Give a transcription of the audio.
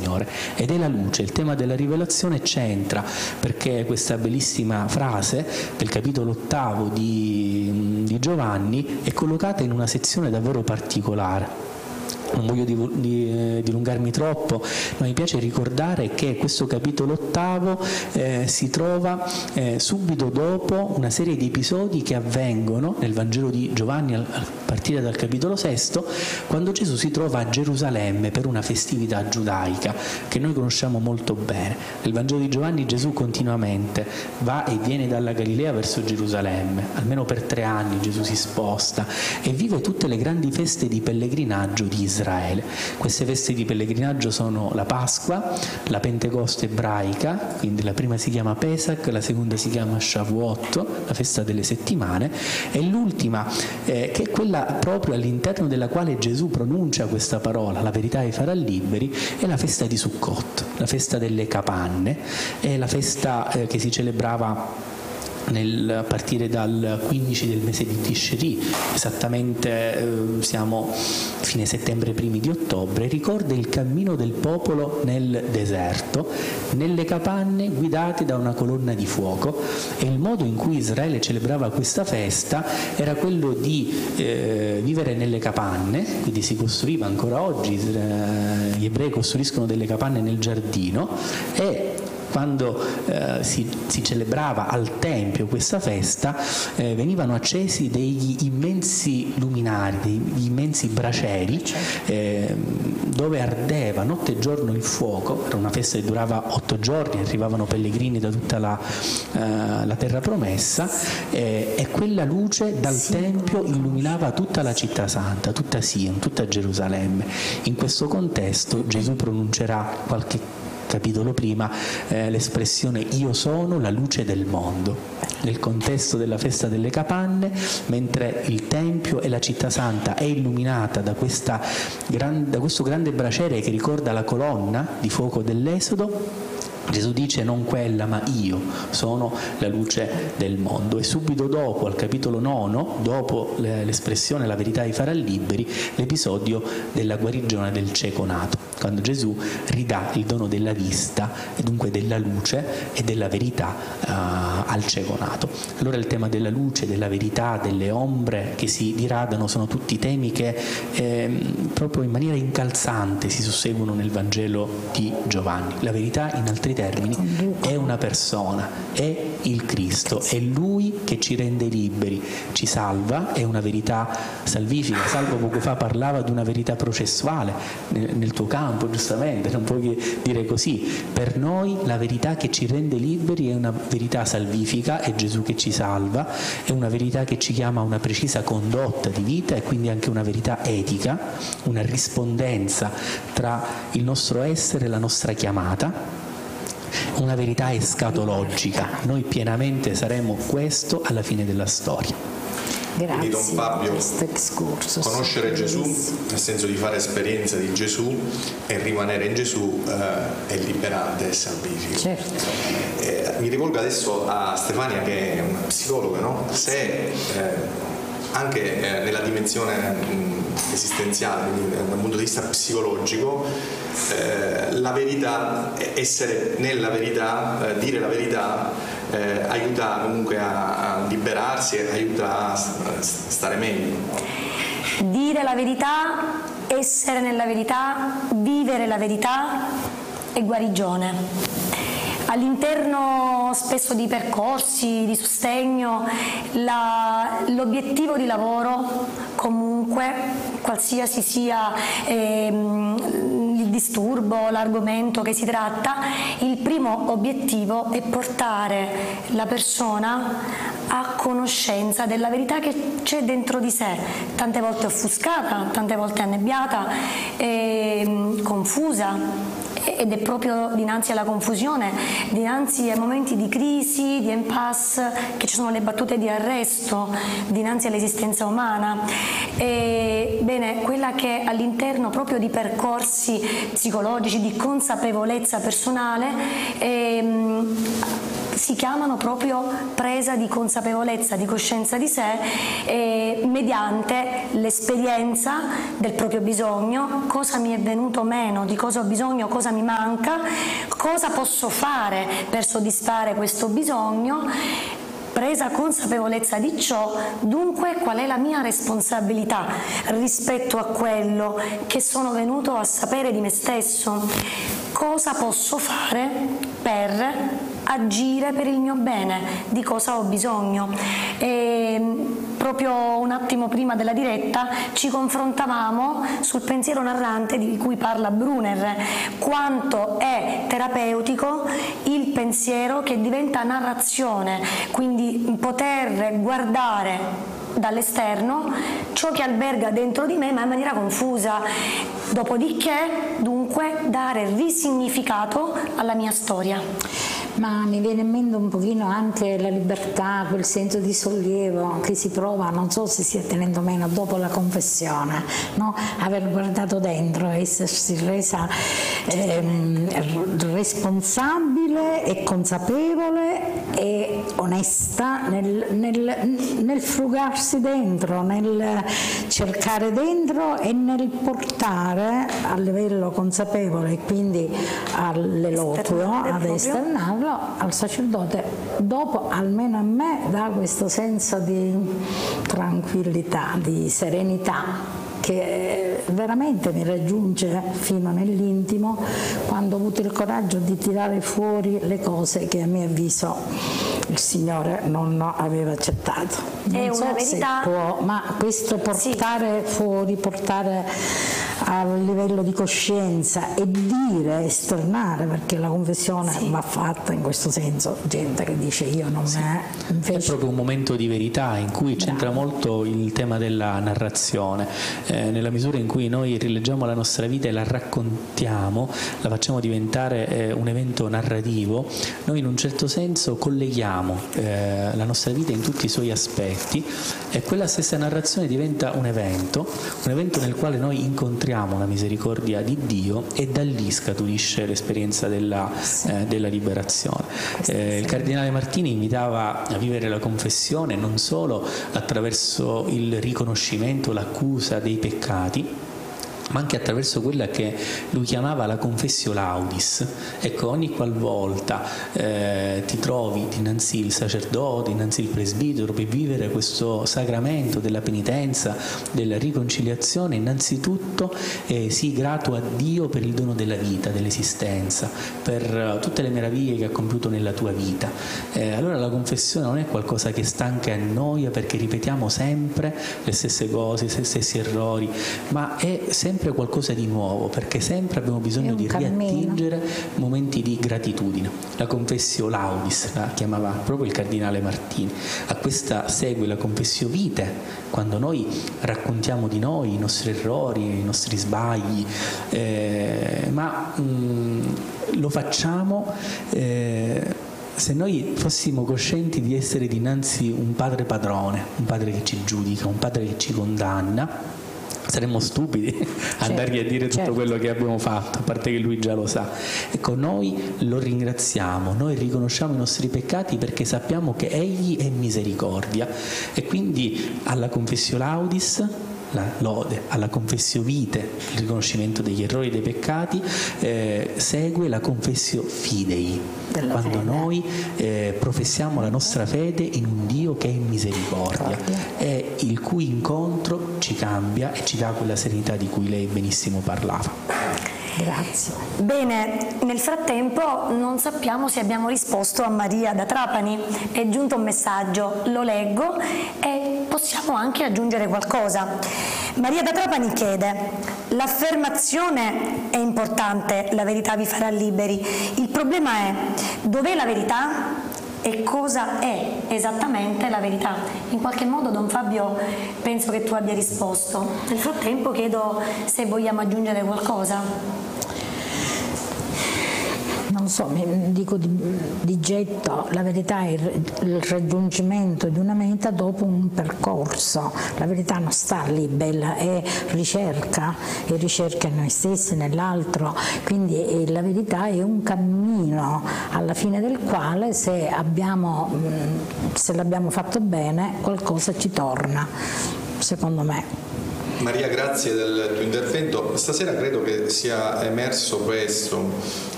Signore, ed è la luce. Il tema della rivelazione c'entra, perché questa bellissima frase del capitolo 8 di Giovanni è collocata in una sezione davvero particolare. Non voglio dilungarmi troppo, ma mi piace ricordare che questo capitolo 8 si trova subito dopo una serie di episodi che avvengono nel Vangelo di Giovanni a partire dal capitolo 6, quando Gesù si trova a Gerusalemme per una festività giudaica che noi conosciamo molto bene. Nel Vangelo di Giovanni Gesù continuamente va e viene dalla Galilea verso Gerusalemme, almeno per 3 anni Gesù si sposta e vive tutte le grandi feste di pellegrinaggio di Israele. Queste feste di pellegrinaggio sono la Pasqua, la Pentecoste ebraica, quindi la prima si chiama Pesach, la seconda si chiama Shavuot, la festa delle settimane, e l'ultima che è quella proprio all'interno della quale Gesù pronuncia questa parola, la verità vi farà liberi, è la festa di Sukkot, la festa delle capanne, è la festa che si celebrava a partire dal 15 del mese di Tishri, esattamente siamo fine settembre, primi di ottobre, ricorda il cammino del popolo nel deserto, nelle capanne guidate da una colonna di fuoco, e il modo in cui Israele celebrava questa festa era quello di vivere nelle capanne, quindi si costruiva ancora oggi, gli ebrei costruiscono delle capanne nel giardino, e quando si celebrava al Tempio questa festa venivano accesi degli immensi luminari, degli immensi bracieri dove ardeva notte e giorno il fuoco. Era una festa che durava 8 giorni, arrivavano pellegrini da tutta la terra promessa, e quella luce dal Tempio illuminava tutta la città santa, tutta Sion, tutta Gerusalemme. In questo contesto Gesù pronuncerà qualche capitolo prima l'espressione "io sono la luce del mondo", nel contesto della festa delle capanne, mentre il Tempio e la città santa è illuminata da questo grande braciere che ricorda la colonna di fuoco dell'Esodo. Gesù dice: non quella, ma io sono la luce del mondo. E subito dopo, al capitolo 9, dopo l'espressione "la verità vi farà liberi", l'episodio della guarigione del cieco nato, quando Gesù ridà il dono della vista e dunque della luce e della verità al cieco nato. Allora il tema della luce, della verità, delle ombre che si diradano sono tutti temi che proprio in maniera incalzante si susseguono nel Vangelo di Giovanni. La verità, in altri termini, è una persona, è il Cristo, è Lui che ci rende liberi, ci salva, è una verità salvifica. Salvo poco fa parlava di una verità processuale nel tuo campo, giustamente, non puoi dire così. Per noi la verità che ci rende liberi è una verità salvifica, è Gesù che ci salva, è una verità che ci chiama a una precisa condotta di vita, e quindi anche una verità etica, una rispondenza tra il nostro essere e la nostra chiamata. Una verità escatologica. Noi pienamente saremo questo alla fine della storia. Grazie. Quindi Don Fabio, conoscere Gesù, nel senso di fare esperienza di Gesù e rimanere in Gesù, è liberante e salvifico. Certo. Mi rivolgo adesso a Stefania, che è una psicologa, no? Se anche nella dimensione esistenziale, quindi dal punto di vista psicologico, la verità, essere nella verità, dire la verità, aiuta comunque a liberarsi, aiuta a stare meglio. Dire la verità, essere nella verità, vivere la verità è guarigione. All'interno spesso di percorsi di sostegno, l'obiettivo di lavoro, comunque, qualsiasi sia il disturbo, l'argomento che si tratta, il primo obiettivo è portare la persona a conoscenza della verità che c'è dentro di sé, tante volte offuscata, tante volte annebbiata, confusa. Ed è proprio dinanzi alla confusione, dinanzi ai momenti di crisi, di impasse, che ci sono le battute di arresto dinanzi all'esistenza umana. Bene, quella che all'interno proprio di percorsi psicologici, di consapevolezza personale, si chiamano proprio presa di consapevolezza, di coscienza di sé, mediante l'esperienza del proprio bisogno, cosa mi è venuto meno, di cosa ho bisogno, cosa mi manca, cosa posso fare per soddisfare questo bisogno. Presa consapevolezza di ciò, dunque qual è la mia responsabilità rispetto a quello che sono venuto a sapere di me stesso, cosa posso fare per agire per il mio bene, di cosa ho bisogno. E proprio un attimo prima della diretta ci confrontavamo sul pensiero narrante di cui parla Brunner, quanto è terapeutico il pensiero che diventa narrazione, quindi poter guardare dall'esterno ciò che alberga dentro di me ma in maniera confusa, dopodiché dunque dare risignificato alla mia storia. Ma mi viene in mente un pochino anche la libertà, quel senso di sollievo che si prova, non so se sia tenendo meno dopo la confessione, no? Aver guardato dentro, essersi resa responsabile e consapevole e onesta nel frugarsi dentro, nel cercare dentro e nel portare a livello consapevole e quindi all'eloquio, ad esternarlo al sacerdote. Dopo, almeno a me, dà questo senso di tranquillità, di serenità che veramente mi raggiunge fino nell'intimo quando ho avuto il coraggio di tirare fuori le cose che a mio avviso il Signore non aveva accettato. Non è so una verità, se può, ma questo portare fuori, portare a livello di coscienza e dire, esternare, perché la confessione va fatta in questo senso, gente che dice io non me. Invece... È proprio un momento di verità in cui c'entra molto il tema della narrazione, nella misura in cui noi rileggiamo la nostra vita e la raccontiamo, la facciamo diventare un evento narrativo, noi in un certo senso colleghiamo la nostra vita in tutti i suoi aspetti e quella stessa narrazione diventa un evento nel quale noi incontriamo la misericordia di Dio e da lì scaturisce l'esperienza della liberazione. Il Cardinale Martini invitava a vivere la confessione non solo attraverso il riconoscimento, l'accusa dei peccati, ma anche attraverso quella che lui chiamava la confessio laudis. Ecco, ogni qualvolta ti trovi dinanzi il sacerdote, dinanzi il presbitero per vivere questo sacramento della penitenza, della riconciliazione, innanzitutto sii grato a Dio per il dono della vita, dell'esistenza, per tutte le meraviglie che ha compiuto nella tua vita. Allora la confessione non è qualcosa che stanca e annoia perché ripetiamo sempre le stesse cose, gli stessi errori, ma è sempre qualcosa di nuovo, perché sempre abbiamo bisogno di riattingere momenti di gratitudine. La confessio laudis la chiamava proprio il Cardinale Martini. A questa segue la confessio vite, quando noi raccontiamo di noi, i nostri errori, i nostri sbagli, ma lo facciamo se noi fossimo coscienti di essere dinanzi un padre padrone, un padre che ci giudica, un padre che ci condanna. Saremmo stupidi andargli a dire tutto quello che abbiamo fatto, a parte che lui già lo sa. Ecco, noi lo ringraziamo, noi riconosciamo i nostri peccati perché sappiamo che Egli è misericordia e quindi alla confessio laudis, la lode, alla confessio vite, il riconoscimento degli errori e dei peccati, segue la confessio fidei, quando noi professiamo la nostra fede in un Dio che è in misericordia e il cui incontro ci cambia e ci dà quella serenità di cui lei benissimo parlava. Grazie. Bene, nel frattempo non sappiamo se abbiamo risposto a Maria da Trapani. È giunto un messaggio, lo leggo e possiamo anche aggiungere qualcosa. Maria da Trapani chiede: l'affermazione è importante, la verità vi farà liberi. Il problema è: dov'è la verità? E cosa è esattamente la verità? In qualche modo, Don Fabio, penso che tu abbia risposto. Nel frattempo chiedo se vogliamo aggiungere qualcosa. Non so, dico di getto, la verità è il raggiungimento di una meta dopo un percorso. La verità non sta lì bella, è ricerca in noi stessi, nell'altro, quindi la verità è un cammino alla fine del quale se l'abbiamo fatto bene qualcosa ci torna, secondo me. Maria, grazie del tuo intervento. Stasera credo che sia emerso questo,